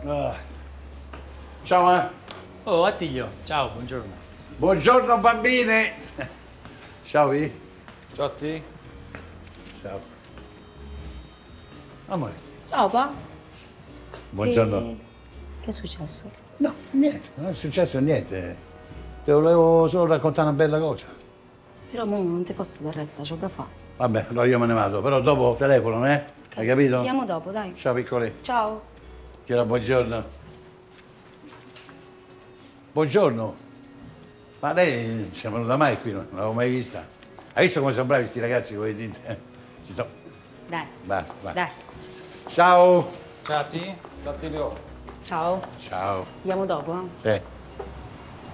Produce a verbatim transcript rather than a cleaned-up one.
Ah. Ciao, eh. Oh, Attilio, ciao, buongiorno. Buongiorno bambine. Ciao, Vi. Ciao a te. Ciao. Amore, Ciao, pa. buongiorno. Che... che è successo? No, niente, non è successo niente. Ti volevo solo raccontare una bella cosa. Però mo non ti posso dare retta, c'ho da fare. Vabbè, allora io me ne vado, però dopo telefono, eh? Hai capito? Ti chiamo dopo, dai. Ciao piccoli. Ciao. Chiara, buongiorno. Buongiorno. Ma lei non c'è venuta mai qui, non l'avevo mai vista. Hai visto come sono bravi questi ragazzi con le tinte? Ci sto. Dai. Vai, vai. Dai. Ciao. Ciao a te. Ciao Attilio. Ciao. Ciao. Ti chiamo dopo, eh? Eh.